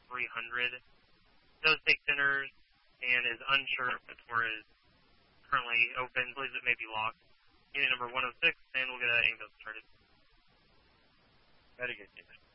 300. Does take sinners and is unsure if the tour is currently open. Believes it may be locked. Unit number 106, and we'll get an ambulance started. Very good, unit.